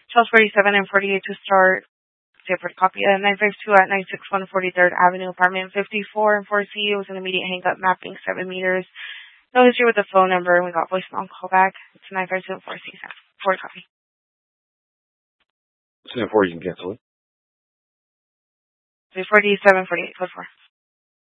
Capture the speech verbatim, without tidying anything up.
twelve forty-seven and forty-eight to start. Separate copy at nine five two at nine six one forty-third Avenue, apartment fifty-four and four C. It was an immediate hang-up, mapping seven meters. No history with the phone number, and we got voicemail call back. It's nine five two and four C. Forward copy. So before you can cancel it. forty-seven, forty-eight, code four.